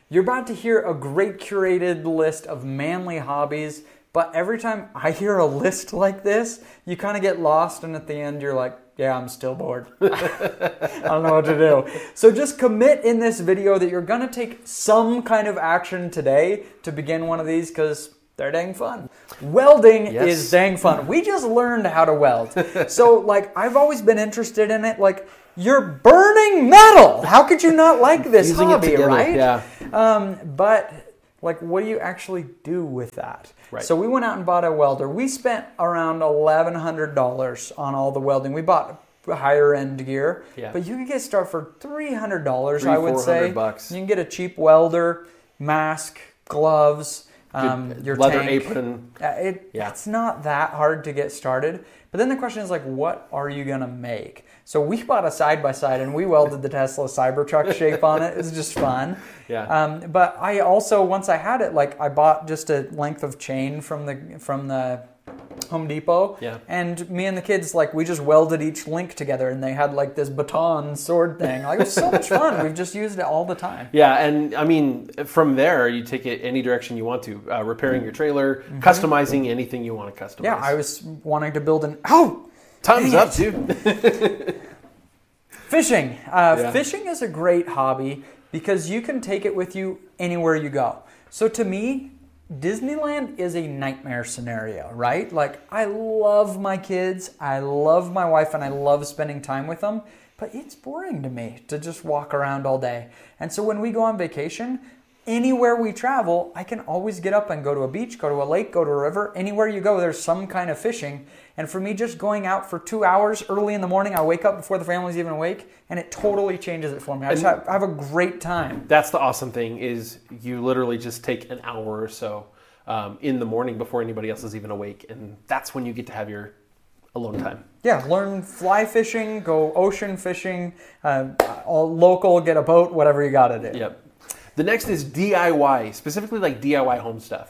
You're about to hear a great curated list of manly hobbies, but every time I hear a list like this, you kind of get lost, and at the end you're like, yeah, I'm still bored. I don't know what to do. So just commit in this video that you're going to take some kind of action today to begin one of these, because they're dang fun. Welding is dang fun. We just learned how to weld. So like, I've always been interested in it. Like, you're burning metal. How could you not like this hobby, right? Yeah. But like, what do you actually do with that? Right. So we went out and bought a welder. We spent around $1,100 on all the welding. We bought higher end gear, but you can get started for $300. I would say. $400. You can get a cheap welder, mask, gloves. Your leather tank. apron. It's not that hard to get started. But then the question is like, what are you going to make? So we bought a side-by-side and we welded the Tesla Cybertruck shape on it. It was just fun. But I also, once I had it, like I bought just a length of chain from the Home Depot. And me and the kids, like, we just welded each link together, and they had like this baton sword thing. Like, it was so much fun. We've just used it all the time. Yeah, and I mean, from there, you take it any direction you want to. Repairing your trailer, customizing anything you want to customize. Yeah, I was wanting to build an... Time's up, dude. Fishing. Fishing is a great hobby because you can take it with you anywhere you go. So to me, Disneyland is a nightmare scenario, right? Like, I love my kids, I love my wife, and I love spending time with them, but it's boring to me to just walk around all day. And so when we go on vacation, anywhere we travel, I can always get up and go to a beach, go to a lake, go to a river. Anywhere you go, there's some kind of fishing. And for me, just going out for 2 hours early in the morning, I wake up before the family's even awake, and it totally changes it for me. I have a great time. That's the awesome thing, is you literally just take an hour or so in the morning before anybody else is even awake, and that's when you get to have your alone time. Yeah, learn fly fishing, go ocean fishing, all local, get a boat, whatever you got to do. Yep. The next is DIY, specifically like DIY home stuff.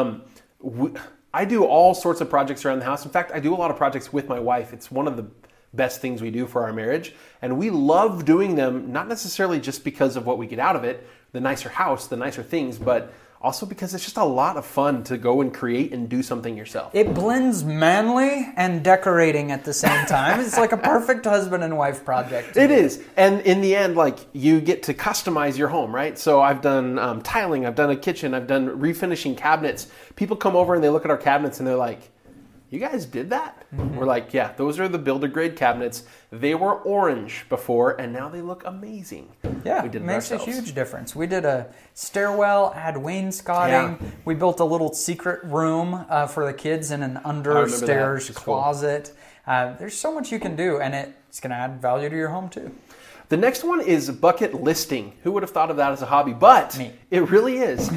I do all sorts of projects around the house. In fact, I do a lot of projects with my wife. It's one of the best things we do for our marriage. And we love doing them, not necessarily just because of what we get out of it, the nicer house, the nicer things, but also because it's just a lot of fun to go and create and do something yourself. It blends manly and decorating at the same time. It's like a perfect husband and wife project. It is. And in the end, like, you get to customize your home, right? So I've done tiling, I've done a kitchen, I've done refinishing cabinets. People come over and they look at our cabinets and they're like, you guys did that? Mm-hmm. We're like, yeah, those are the builder grade cabinets. They were orange before, and now they look amazing. Yeah, it makes a huge difference. We did a stairwell, had wainscoting. Yeah. We built a little secret room for the kids in an understairs closet. Cool. There's so much you can do, and it's going to add value to your home too. The next one is bucket listing. Who would have thought of that as a hobby? But me. It really is.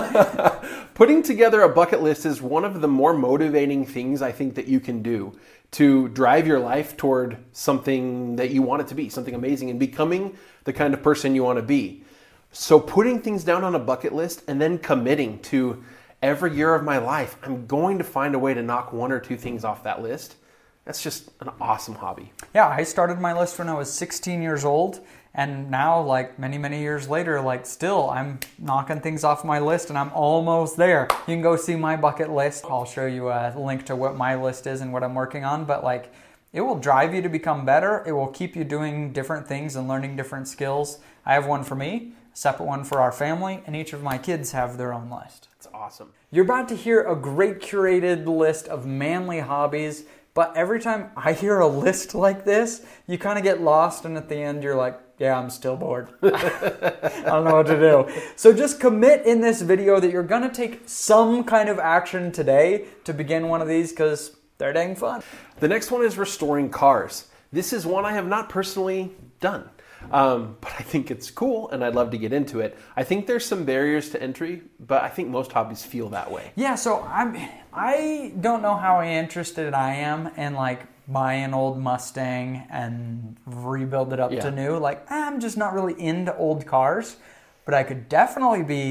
Putting together a bucket list is one of the more motivating things I think that you can do to drive your life toward something that you want it to be, something amazing, and becoming the kind of person you want to be. So putting things down on a bucket list and then committing to every year of my life, I'm going to find a way to knock one or two things off that list. That's just an awesome hobby. Yeah, I started my list when I was 16 years old, and now, like, many, many years later, like, still, I'm knocking things off my list, and I'm almost there. You can go see my bucket list. I'll show you a link to what my list is and what I'm working on, but, like, it will drive you to become better. It will keep you doing different things and learning different skills. I have one for me, a separate one for our family, and each of my kids have their own list. It's awesome. You're about to hear a great curated list of manly hobbies. But every time I hear a list like this, you kind of get lost, and at the end you're like, yeah, I'm still bored. I don't know what to do. So just commit in this video that you're going to take some kind of action today to begin one of these, because they're dang fun. The next one is restoring cars. This is one I have not personally done. But I think it's cool, and I'd love to get into it. I think there's some barriers to entry, but I think most hobbies feel that way. Yeah, so I don't know how interested I am in, like, buy an old Mustang and rebuild it up to new. Like, I'm just not really into old cars, but I could definitely be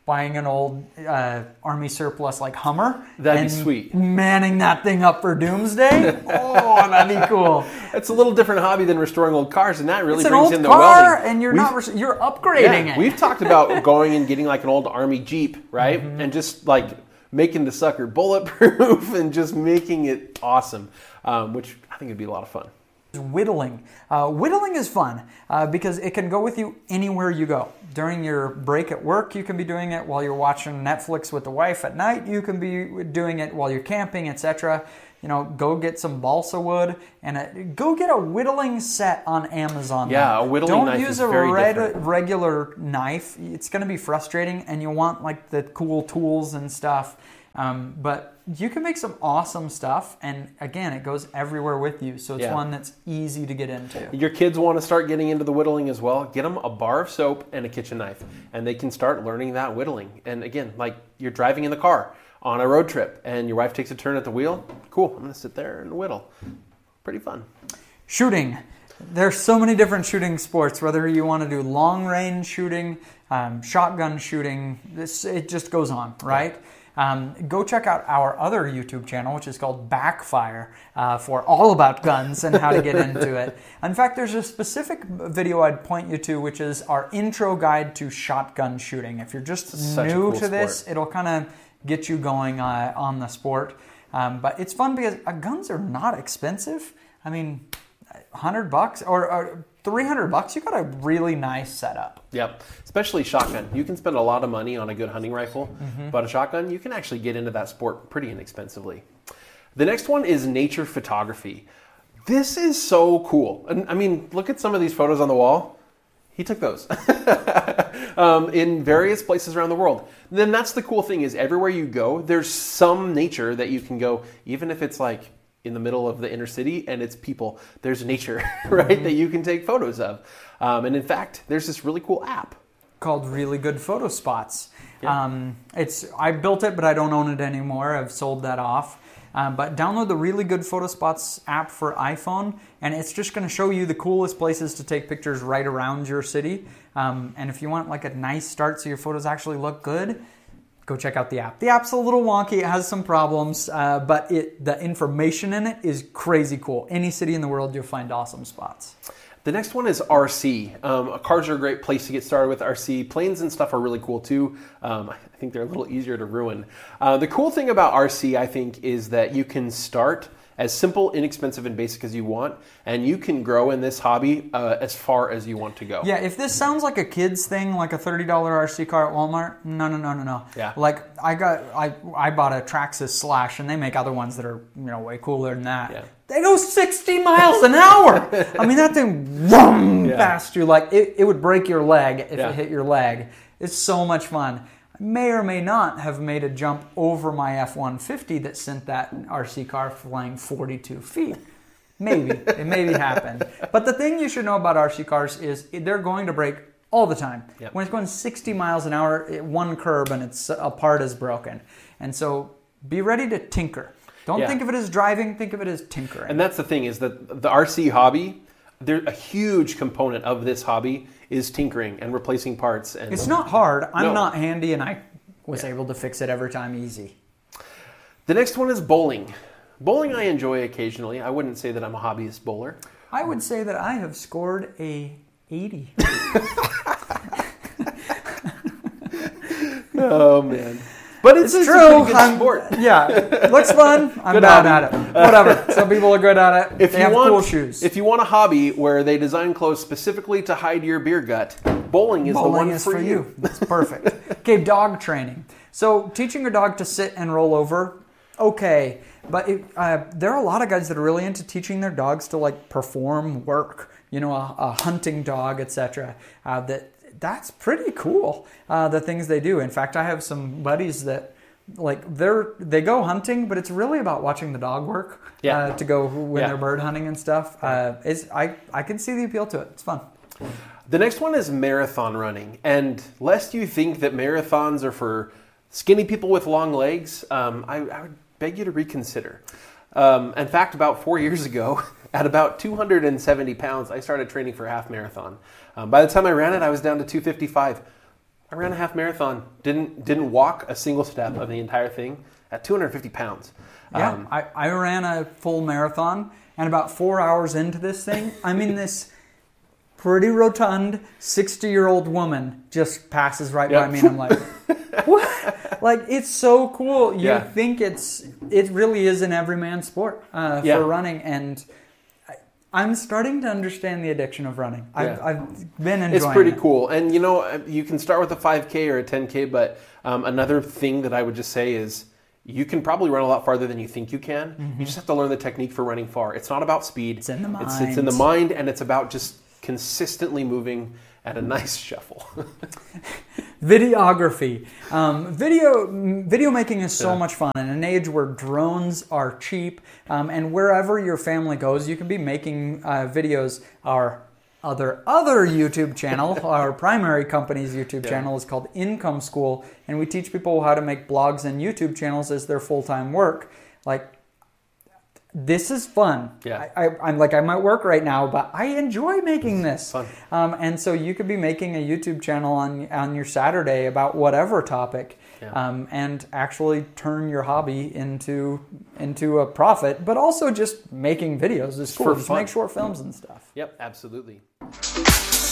buying an old Army surplus like Hummer. That'd and be sweet. Manning that thing up for doomsday. Oh, that'd be cool. It's a little different hobby than restoring old cars, and that really It's an brings old in the car, welding. and you're upgrading it. We've talked about going and getting like an old Army Jeep, right? And just like making the sucker bulletproof and just making it awesome, which I think would be a lot of fun. Whittling. Whittling is fun because it can go with you anywhere you go. During your break at work, you can be doing it while you're watching Netflix with the wife at night. You can be doing it while you're camping, etc. Go get some balsa wood and go get a whittling set on Amazon. Yeah, a whittling knife is very different. Don't use a regular knife. It's going to be frustrating, and you want like the cool tools and stuff. But you can make some awesome stuff, and again, it goes everywhere with you, so it's one that's easy to get into. Your kids want to start getting into the whittling as well. Get them a bar of soap and a kitchen knife, and they can start learning that whittling. And again, like you're driving in the car on a road trip, and your wife takes a turn at the wheel. Cool, I'm going to sit there and whittle. Pretty fun. Shooting. There's so many different shooting sports, whether you want to do long-range shooting, shotgun shooting, it just goes on, right? Go check out our other YouTube channel, which is called Backfire, for all about guns and how to get into it. In fact, there's a specific video I'd point you to, which is our intro guide to shotgun shooting. If you're just new to this, it'll kind of get you going on the sport. But it's fun because guns are not expensive. I mean, $100 or $300, you got a really nice setup. Yep, especially shotgun. You can spend a lot of money on a good hunting rifle, but a shotgun, you can actually get into that sport pretty inexpensively. The next one is nature photography. This is so cool. And I mean, look at some of these photos on the wall. He took those in various places around the world. Then that's the cool thing is everywhere you go, there's some nature that you can go, even if it's like in the middle of the inner city and it's people, there's nature, right, that you can take photos of. And in fact, there's this really cool app called Really Good Photo Spots. Yeah. I built it, but I don't own it anymore. I've sold that off. But download the Really Good Photo Spots app for iPhone, and it's just going to show you the coolest places to take pictures right around your city. And if you want like a nice start so your photos actually look good, go check out the app. The app's a little wonky. It has some problems, but the information in it is crazy cool. Any city in the world, you'll find awesome spots. The next one is RC. Cars are a great place to get started with RC. Planes and stuff are really cool too. I think they're a little easier to ruin. The cool thing about RC, I think, is that you can start as simple, inexpensive, and basic as you want, and you can grow in this hobby as far as you want to go. Yeah, if this sounds like a kid's thing, like a $30 RC car at Walmart, no. Yeah. Like I bought a Traxxas Slash, and they make other ones that are way cooler than that. Yeah. They go 60 miles an hour. I mean, that thing past you like it would break your leg if it hit your leg. It's so much fun. May or may not have made a jump over my F-150 that sent that RC car flying 42 feet. Maybe. It maybe happened. But the thing you should know about RC cars is they're going to break all the time. Yep. When it's going 60 miles an hour, one curb and a part is broken. And so be ready to tinker. Don't think of it as driving, think of it as tinkering. And that's the thing is that the RC hobby, a huge component of this hobby is tinkering and replacing parts. And it's not hard. I'm not handy, and I was able to fix it every time easy. The next one is bowling. Bowling I enjoy occasionally. I wouldn't say that I'm a hobbyist bowler. I would say that I have scored a 80. Oh, man. But it's true. A pretty good sport. Yeah, looks fun. I'm bad at it. Whatever. Some people are good at it. They have cool shoes. If you want a hobby where they design clothes specifically to hide your beer gut, bowling is the one for you. That's perfect. Okay, dog training. So teaching your dog to sit and roll over, okay. But there are a lot of guys that are really into teaching their dogs to like perform work. A hunting dog, etc. That's pretty cool, the things they do. In fact, I have some buddies that they go hunting, but it's really about watching the dog work to go when they're bird hunting and stuff. I can see the appeal to it. It's fun. The next one is marathon running. And lest you think that marathons are for skinny people with long legs, I would beg you to reconsider. In fact, about 4 years ago, at about 270 pounds, I started training for a half marathon. By the time I ran it, I was down to 255. I ran a half marathon. Didn't walk a single step of the entire thing at 250 pounds. Yeah, I ran a full marathon, and about 4 hours into this thing, I'm in this pretty rotund 60-year-old woman just passes right by me, and I'm like, what? Like, it's so cool. You think it really is an everyman sport for running, and I'm starting to understand the addiction of running. I've been enjoying it. It's pretty cool. And, you know, you can start with a 5K or a 10K, but another thing that I would just say is you can probably run a lot farther than you think you can. Mm-hmm. You just have to learn the technique for running far. It's not about speed. It's in the mind. It's in the mind, and it's about just consistently moving at a nice shuffle. Videography. Video making is so much fun in an age where drones are cheap, and wherever your family goes, you can be making videos. Our other YouTube channel, our primary company's YouTube channel is called Income School, and we teach people how to make blogs and YouTube channels as their full-time work. Like, this is fun. Yeah. I'm like, I'm at work right now, but I enjoy making this. Fun. And so you could be making a YouTube channel on your Saturday about whatever topic, and actually turn your hobby into a profit, but also just making videos is cool. Just make short films and stuff. Yep, absolutely.